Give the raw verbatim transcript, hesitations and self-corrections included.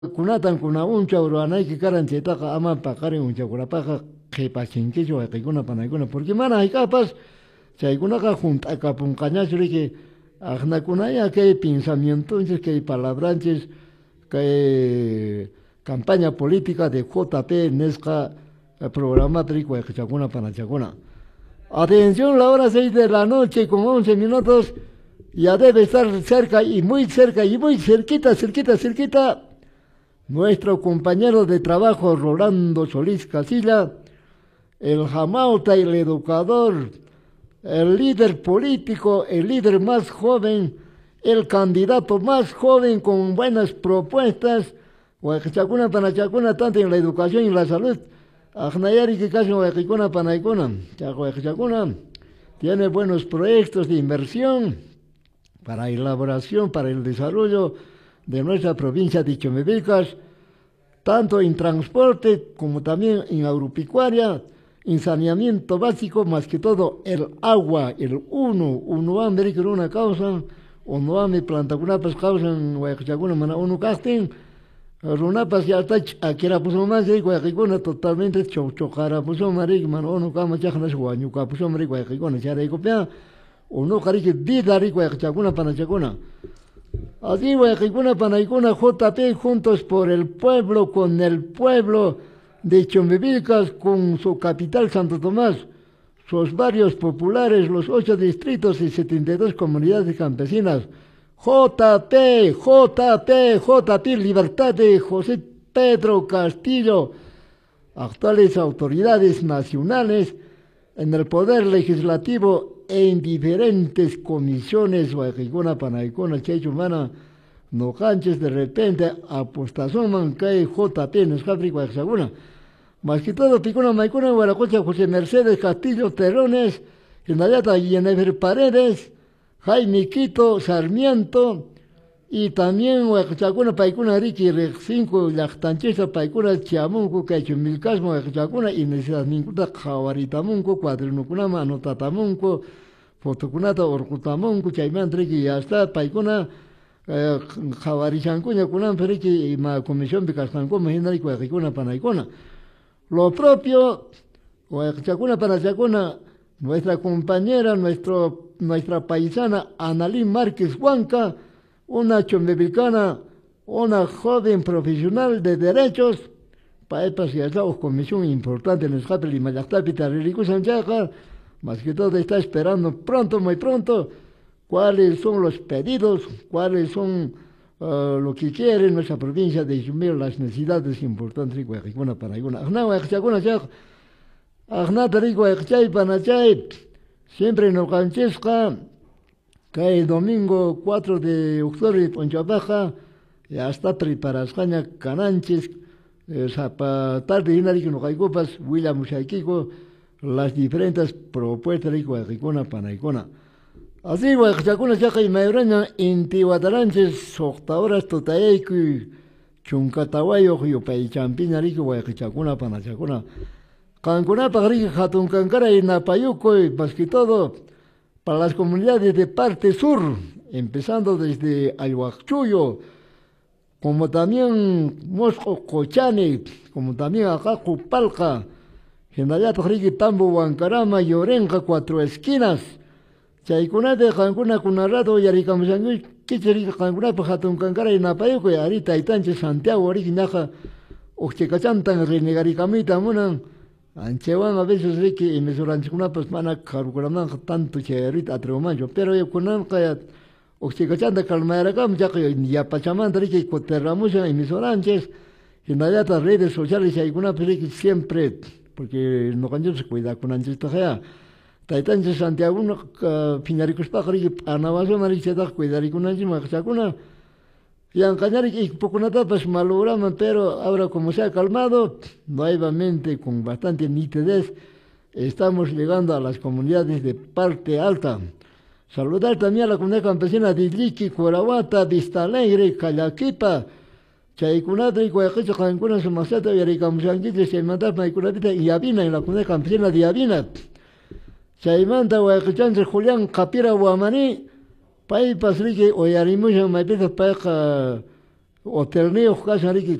kunatan kuna uncha uruanayki karan chaytaqa ama paqarin unchakunapaqa qhipachinkichu wayqikuna panaykuna porque mana haykapas chaykunaqa junt'akapunqañachu riki aqnakunaya kay pensamientonchis kay palabranchis kay campaña política de J P nisqa programapi riki wayqichakuna panachakuna. Atención, la hora seis de la noche con once minutos ya debe estar cerca y muy cerca y muy cerquita, cerquita, cerquita nuestro compañero de trabajo Rolando Solís Casilla, el jamauta, el educador, el líder político, el líder más joven, el candidato más joven con buenas propuestas, Huaychacuna Panachacuna, tanto en la educación y la salud. Ajnayari que casi Huaychacuna Panaicuna, Huaychacuna tiene buenos proyectos de inversión para elaboración, para el desarrollo de nuestra provincia de Chumbivilcas, tanto en transporte como también en agropecuaria, en saneamiento básico, más que todo el agua, el uno, uno hambre que una causa, uno hambre planta cunapas causan, huaychacuna mana uno casting, runapas ya está aquí la puso más de guaycuna totalmente chocara puso marik man uno cama chajnas guayuca puso marik guaycuna chara y copia uno carique vida rico guaychacuna panachacuna. Así Huayquicuna Panaicuna J P juntos por el pueblo, con el pueblo de Chumbivilcas, con su capital Santo Tomás, sus barrios populares, los ocho distritos y setenta y dos comunidades campesinas. J P, J P, J P, Libertad de José Pedro Castillo, actuales autoridades nacionales en el poder legislativo en diferentes comisiones, Huayquicuna Panaicuna, Chaychumana, no canches de repente apostazoman que J P en Escafri, Huayxaguna. Más que todo, Picuna Maicuna, Huaracocha, José Mercedes Castillo Terrones, Hinayata Yenever Paredes, Jaime Quito, Sarmiento, y también Huayxaguna, Paicuna, Ricky, cinco, Lactanchesa, Paicuna, Chiamunco, Cachumilcasmo, Huayxaguna, y Necesidad Mincuta, Javaritamunco, Cuadrinucunama, Anotatamunco, Fotocunata, Orcutamunco, Chaimantriqui, y hasta Paicuna, Javarichancuña, Cunan, Periqui, y Ma Comisión Picascanco, Mejinari, Huayxicuna, Panaicuna. Lo propio, Huayxaguna, Panachacuna, nuestra compañera, nuestro, nuestra paisana, Analín Márquez Huanca, una chumbivilcana, una joven profesional de derechos, paepas y asaos, comisión importante en Escapel y Mayactapi, Tariricu Sanchaja, más que todo está esperando pronto, muy pronto, cuáles son los pedidos, cuáles son uh, lo que quiere nuestra provincia de Chumbil, las necesidades importantes de Huayquicuna para alguna. Agna Huayxaguna Chaj, Agna Tarico Huayxchay Panachay, siempre en Ocanchesca, que el domingo cuatro de octubre, Ponchabaja, ya está preparascaña Cananches, tarde y nariz no caicopas, William Mushaiquico, las diferentes propuestas de Huayquicuna Panaicuna. Así, Huayxaguna Chaja y Mayuraña, Intihuataranches, Soctahoras Totayaiku, Chuncatahuayo, Yopay Champina, Rico, Huayxaguna Panachacuna. Cancuna, Pagrique, Hatun Cancara y Napayuco, y más que todo, para las comunidades de parte sur, empezando desde Ayhuachuyo, como también Mosco Cochane, como también Ajacu Palca, Genayat Riqui Tambo, Huancarama, Llorenca, Cuatro Esquinas, Chaycunate, Cancuna, Cunarado, Yaricamusanguy, Kicheri, Cancuna, Pajatun Cancara y Napayuco, y Arita, Itanche, Santiago, Originaja, Oxchecachantan, Renegaricamita, Munan, Anchewan a veces Ricky y Mesoranchuna, pues mana Carguaraman, tanto Cherita, Atreomancho, pero yo con Kayat, Oxicachanda, Calmaracam, ya que ya Pachamanta, Ricky, Coterramusa y Mesoranches, y Nayata, redes sociales, y alguna película siempre, porque no cancho se cuida con Anchestajea. Taitanche Santiago, Pinaricus Pacari, Anavaso, Maricheta, cuidar y con Anchimachacuna. Y en Cañari y Pocunata, pues malograman, pero ahora como se ha calmado, nuevamente con bastante nitidez, estamos llegando a las comunidades de parte alta. Saludar también a la comunidad campesina de Liqui, Cuarahuata, Vista Alegre, Callaquipa, Chaycunatra y Guayaquicha, Cancuna, Sumasata, Yaricamusanguitre, Chaymanta, Maicunatita y Avina, en la comunidad campesina de Avina. Chaymanta, Guayacichanse, Julián, Capira, Guamaní, Pai pasrique o yarimusha maipita paika hotelniyuq kashan riki